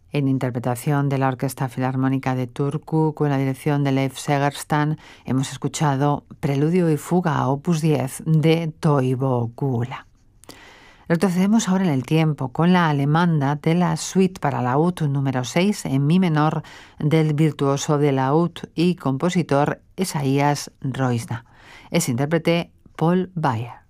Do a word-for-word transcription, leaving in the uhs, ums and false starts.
En interpretación de la Orquesta Filarmónica de Turku, con la dirección de Leif Segerstam, hemos escuchado Preludio y Fuga opus diez de Toivo Kuula. Retrocedemos ahora en el tiempo con la alemanda de la suite para laúd número seis en mi menor del virtuoso de laúd y compositor Esaias Roisna. Es intérprete Paul Bayer.